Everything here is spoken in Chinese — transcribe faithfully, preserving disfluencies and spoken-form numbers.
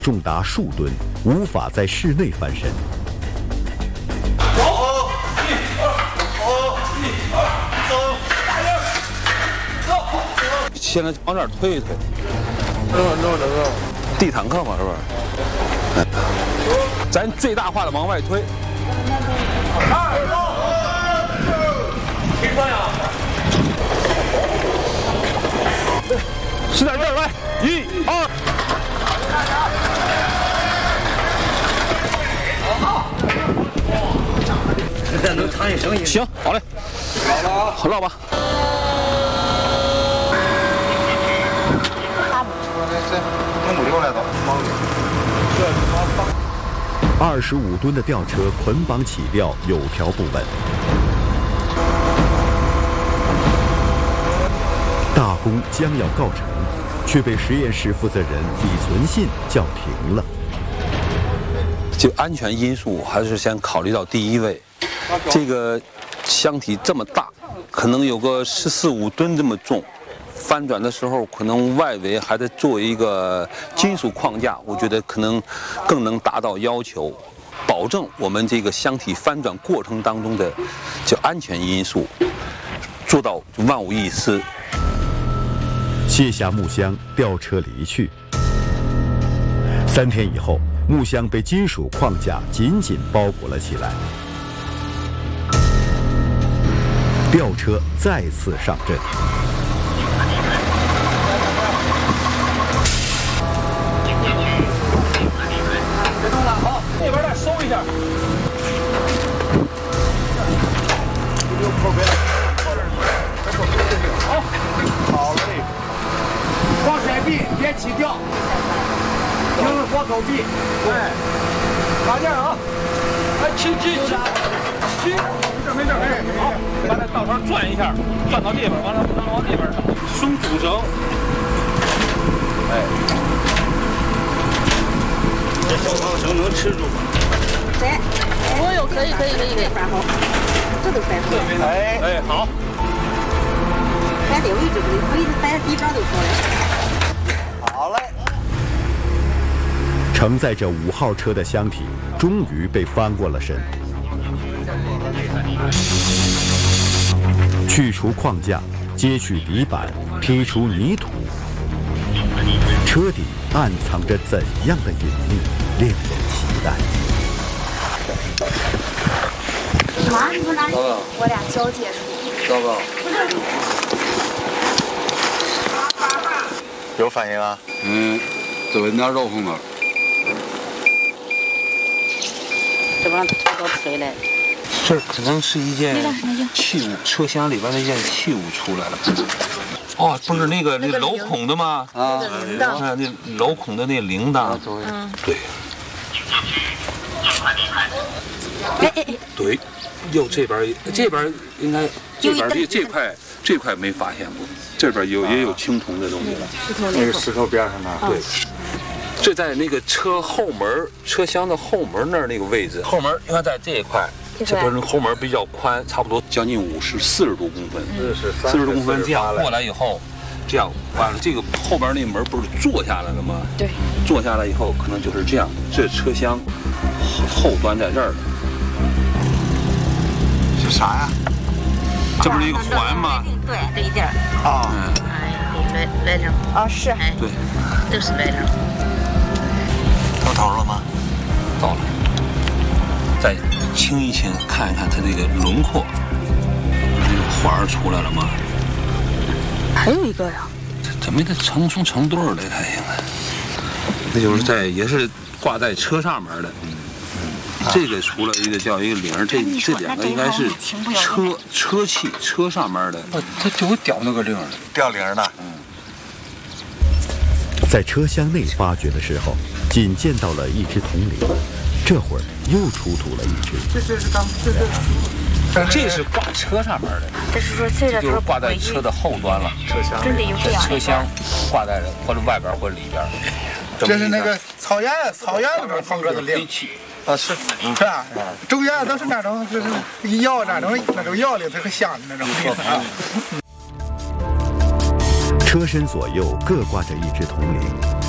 重达数吨，无法在室内翻身。 走，一二，走，一二，走，大点，走。 现在往这儿推一推。 这个，这个，这个。 地坦克嘛，是不是？咱最大化的往外推。 二走，停方向。 是在这儿来，一二。 这能藏一声音。 行，好嘞。 好了啊， 好唠吧。 用五六来走。 二十五吨的吊车捆绑起吊有条不紊，大功将要告成，却被实验室负责人李存信叫停了。 就安全因素还是先考虑到第一位。这个箱体这么大，可能有个十四五吨这么重。翻转的时候，可能外围还得做一个金属框架，我觉得可能更能达到要求，保证我们这个箱体翻转过程当中的叫安全因素，做到万无一失。 卸下木箱，吊车离去。三天以后，木箱被金属框架紧紧包裹了起来，吊车再次上阵。 这边再收一下。 好，好嘞。防摔臂，别起吊。停活口臂。对。慢点啊！来，起起起。起。没事没事没事。好， 把这道条转一下，转到这边，完了不能往这边上。松主绳。哎。 这小钢绳能吃住吗？ 对，哦哟，可以可以可以可以，这都快好。 哎哎好。 摆的位置不对，位置摆地上就好了。 好嘞。 承载着五号车的箱体终于被翻过了身，去除框架，揭去底板，剔除泥土，车底暗藏着怎样的隐秘，令人期待。 妈，你说哪里？我俩交接处。 糟糕。有反应啊？ 嗯，这闻点肉红了。 这不让他偷偷推来。 这可能是一件器物，车厢里边的一件器物出来了。哦，不是那个那镂孔的吗？ 啊，铃铛。 啊，那镂孔的那铃铛。 嗯， 对。 哎哎哎， 对，右这边这边应该这边这这块这块没发现过，这边有也有青铜的东西了。 石头那个石头边上那。 对。这在那个车后门车厢的后门那儿那个位置，后门应该在这一块。这边后门比较宽，差不多将近五十四十多公分，四十多公分。这样过来以后，这样完了，这个后边那门不是坐下来了吗？ 对， 坐下来以后可能就是这样，这车厢后端在这儿了。 是啥呀？ 这不是一个环吗？ 对，这一点儿。 啊。 哎，来来铃。啊，是。哎， 对， 都是来铃。 到头了吗？ 到了。再清一清，看一看它这个轮廓，这个环出来了吗？ 还有一个呀。 怎么得成成成对儿的？它应该，那就是在也是挂在车上面的。嗯嗯。这个除了一个叫一个铃，这这两个应该是车车器车上面的。哦，它就会叼那个铃儿， 吊铃的。 嗯。 在车厢内发掘的时候，仅见到了一只铜铃。这会儿又出土了一只。 这这是刚这这。 这是挂车上面的。 这是说这个就是挂在车的后端了。 车厢。 真的有这样。 车厢挂在或者外边或者里边。 这是那个草原草原里边放着的铃。啊是，是啊，中原都是那种就是药那种那种药里头很香的那种铃啊。 车身左右各挂着一只铜铃。